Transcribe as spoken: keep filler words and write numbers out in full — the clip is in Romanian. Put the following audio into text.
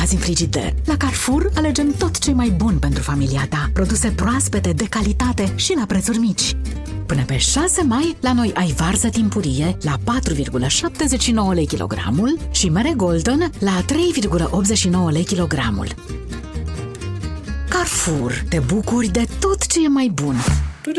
azi în frigider. La Carrefour alegem tot ce e mai bun pentru familia ta. Produse proaspete, de calitate și la prețuri mici. Până pe șase mai, la noi ai varză timpurie la patru virgulă șaptezeci și nouă lei kilogramul și mere Golden la trei virgulă optzeci și nouă lei kilogramul. Carrefour, te bucuri de tot ce e mai bun!